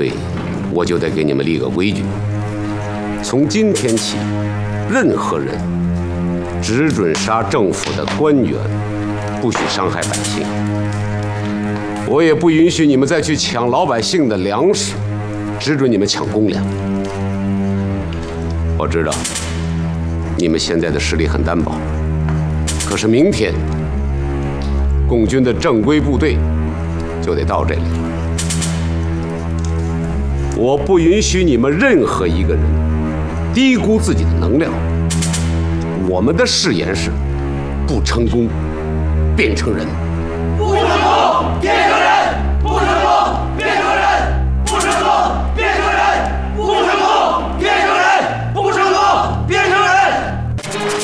队，我就得给你们立个规矩：从今天起，任何人只准杀政府的官员，不许伤害百姓。我也不允许你们再去抢老百姓的粮食，只准你们抢公粮。我知道你们现在的实力很单薄，可是明天共军的正规部队就得到这里了。我不允许你们任何一个人低估自己的能量。我们的誓言是：不成功，变成人；不成功，变成人。